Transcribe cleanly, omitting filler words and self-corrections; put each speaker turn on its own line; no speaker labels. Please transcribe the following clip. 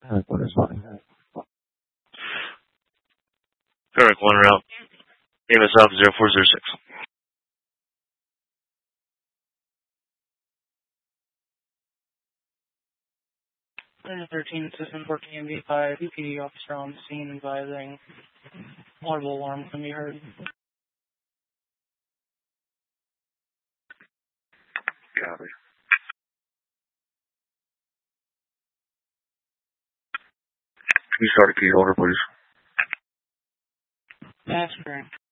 What is fine.
Correct, 1 route. Name is South 0406.
Number 13, System 14 MV5, UPD officer on the scene advising audible alarm can be heard.
Copy. Can you start a key holder, please?
That's correct.